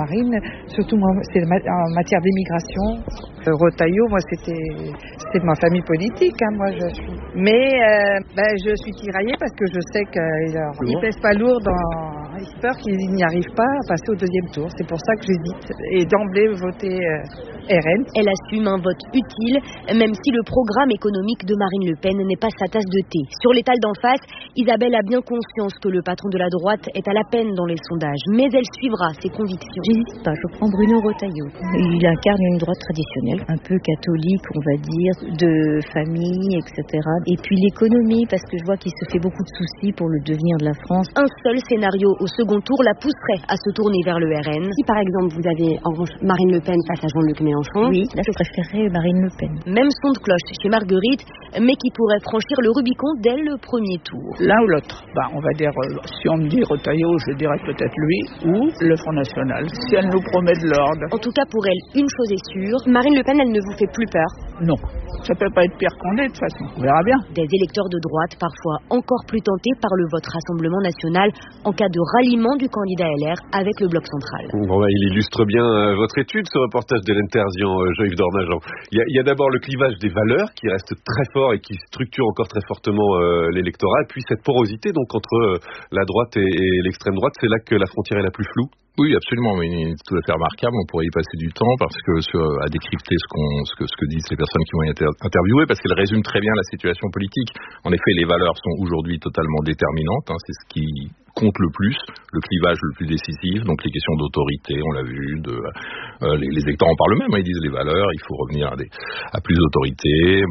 Marine, surtout moi, c'est en matière d'immigration. Retailleau, moi, c'était de ma famille politique, moi je suis. Mais je suis tiraillée parce que je sais qu'il pèse pas lourd dans. J'ai peur qu'il n'y arrive pas à passer au deuxième tour. C'est pour ça que j'hésite. Et d'emblée voter RN. Elle assume un vote utile, même si le programme économique de Marine Le Pen n'est pas sa tasse de thé. Sur l'étal d'en face, Isabelle a bien conscience que le patron de la droite est à la peine dans les sondages, mais elle suivra ses convictions. J'hésite pas, je prends Bruno Retailleau. Il incarne une droite traditionnelle, un peu catholique, on va dire, de famille, etc. Et puis l'économie, parce que je vois qu'il se fait beaucoup de soucis pour le devenir de la France. Un seul scénario au second tour la pousserait à se tourner vers le RN. Si par exemple vous avez en revanche Marine Le Pen face à Jean-Luc Mélenchon, oui, là je préférerais Marine Le Pen. Même son de cloche chez Marguerite, mais qui pourrait franchir le Rubicon dès le premier tour. L'un ou l'autre. On va dire, si on me dit Retailleau, je dirais peut-être lui ou le Front National, si elle nous promet de l'ordre. En tout cas, pour elle, une chose est sûre, Marine Le Pen, elle ne vous fait plus peur. Non, ça peut pas être pire qu'on est de toute façon, on verra bien. Des électeurs de droite, parfois encore plus tentés par le vote Rassemblement National en cas de ralliement du candidat LR avec le bloc central. Il illustre bien votre étude, ce reportage d'Hélène Terzian, Jean-Yves Dormagen. Il y a d'abord le clivage des valeurs qui reste très fort et qui structure encore très fortement l'électorat, et puis cette porosité donc entre la droite et l'extrême droite, c'est là que la frontière est la plus floue. Oui, absolument, mais c'est tout à fait remarquable. On pourrait y passer du temps parce que à décrypter ce que disent les personnes qui vont être interviewées, parce qu'elles résument très bien la situation politique. En effet, les valeurs sont aujourd'hui totalement déterminantes. C'est ce qui compte le plus, le clivage le plus décisif, donc les questions d'autorité, on l'a vu, les électeurs en parlent même, ils disent les valeurs, il faut revenir à plus d'autorité,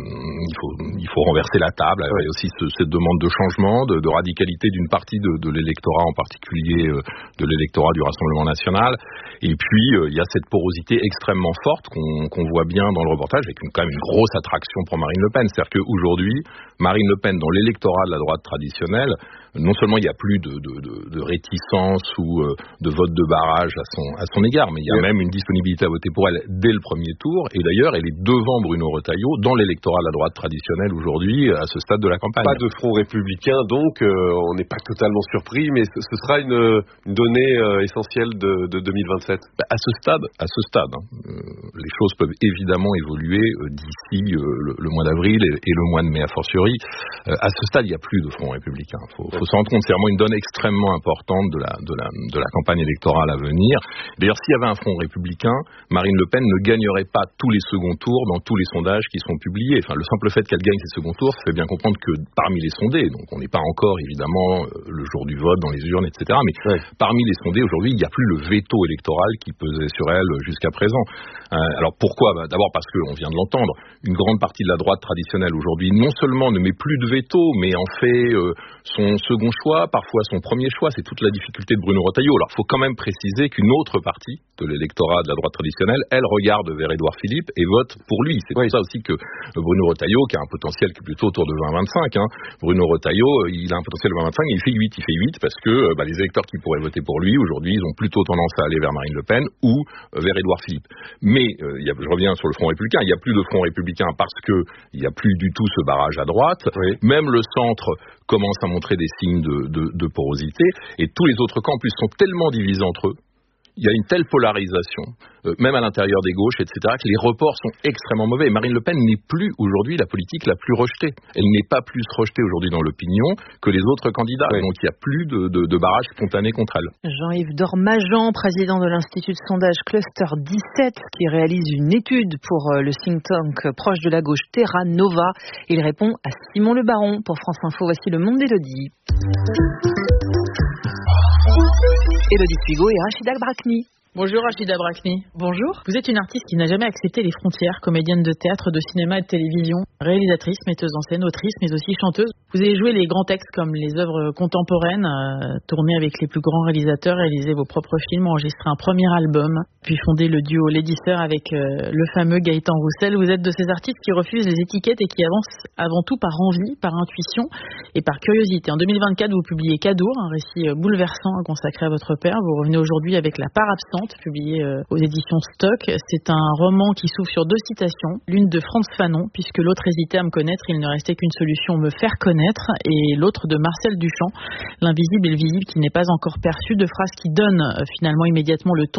il faut renverser la table, il y a aussi cette demande de changement, de radicalité d'une partie de l'électorat, en particulier de l'électorat du Rassemblement National, et puis il y a cette porosité extrêmement forte qu'on voit bien dans le reportage, avec quand même une grosse attraction pour Marine Le Pen, c'est-à-dire qu'aujourd'hui, Marine Le Pen, dans l'électorat de la droite traditionnelle, non seulement il n'y a plus de réticence ou de vote de barrage à son égard, mais il y a même une disponibilité à voter pour elle dès le premier tour. Et d'ailleurs, elle est devant Bruno Retailleau dans l'électorat de la droite traditionnelle aujourd'hui, à ce stade de la campagne. Pas de front républicain, donc on n'est pas totalement surpris, mais ce sera une donnée essentielle de 2027. À ce stade, les choses peuvent évidemment évoluer d'ici le mois d'avril et le mois de mai a fortiori. À ce stade, il n'y a plus de front républicain. Il faut se rendre compte, c'est vraiment une donne extrêmement importante de la campagne électorale à venir. D'ailleurs, s'il y avait un front républicain, Marine Le Pen ne gagnerait pas tous les seconds tours dans tous les sondages qui sont publiés. Le simple fait qu'elle gagne ces seconds tours, ça fait bien comprendre que parmi les sondés, donc on n'est pas encore évidemment le jour du vote dans les urnes, etc. Mais parmi les sondés aujourd'hui, il n'y a plus le veto électoral qui pesait sur elle jusqu'à présent. Alors pourquoi ? D'abord parce qu'on vient de l'entendre, une grande partie de la droite traditionnelle aujourd'hui non seulement ne met plus de veto, mais en fait son second choix, parfois son premier choix. C'est toute la difficulté de Bruno Retailleau. Alors il faut quand même préciser qu'une autre partie de l'électorat de la droite traditionnelle, elle regarde vers Édouard Philippe et vote pour lui. C'est pour ça aussi que Bruno Retailleau, qui a un potentiel qui est plutôt autour de 20-25, Bruno Retailleau, il a un potentiel de 20-25, il fait 8 parce que les électeurs qui pourraient voter pour lui, aujourd'hui, ils ont plutôt tendance à aller vers Marine Le Pen ou vers Édouard Philippe. Mais, je reviens sur le front républicain, il n'y a plus de front républicain parce qu'il n'y a plus du tout ce barrage à droite. Oui. Même le centre commence à montrer des signes de porosité, et tous les autres camps en plus sont tellement divisés entre eux. Il y a une telle polarisation, même à l'intérieur des gauches, etc., que les reports sont extrêmement mauvais. Marine Le Pen n'est plus aujourd'hui la politique la plus rejetée. Elle n'est pas plus rejetée aujourd'hui dans l'opinion que les autres candidats. Oui. Donc il n'y a plus de barrage spontané contre elle. Jean-Yves Dormagen, président de l'Institut de sondage Cluster 17, qui réalise une étude pour le think tank proche de la gauche Terra Nova. Il répond à Simon Le Baron pour France Info. Voici le monde d'Élodie. Élodie Puigot et Rachida Brakni. Bonjour Rachida Brakni. Bonjour. Vous êtes une artiste qui n'a jamais accepté les frontières, comédienne de théâtre, de cinéma et de télévision, réalisatrice, metteuse en scène, autrice, mais aussi chanteuse. Vous avez joué les grands textes comme les œuvres contemporaines, tourné avec les plus grands réalisateurs, réalisé vos propres films, enregistré un premier album, puis fondé le duo Lady Sœur avec le fameux Gaëtan Roussel. Vous êtes de ces artistes qui refusent les étiquettes et qui avancent avant tout par envie, par intuition et par curiosité. En 2024, vous publiez Cadour, un récit bouleversant consacré à votre père. Vous revenez aujourd'hui avec La part absente, publié aux éditions Stock. C'est un roman qui s'ouvre sur 2 citations, l'une de Frantz Fanon, puisque l'autre hésitait à me connaître, il ne restait qu'une solution, me faire connaître, et l'autre de Marcel Duchamp, l'invisible et le visible qui n'est pas encore perçu, 2 phrases qui donnent finalement immédiatement le ton